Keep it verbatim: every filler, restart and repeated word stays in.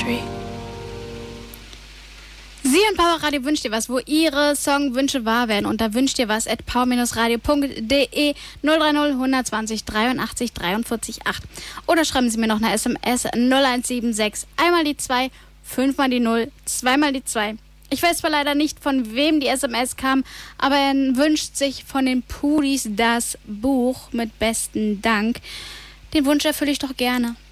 Country. Sie und Powerradio wünscht dir was, wo Ihre Songwünsche wahr werden. Und da wünscht dir was at power radio punkt de null drei null eins zwei null dreiundachtzig dreiundvierzig acht. Oder schreiben Sie mir noch eine S M S null eins sieben sechs, einmal die zwei, fünfmal die null, zweimal die zwei. Ich weiß zwar leider nicht, von wem die S M S kam, aber er wünscht sich von den Pudis das Buch mit besten Dank. Den Wunsch erfülle ich doch gerne.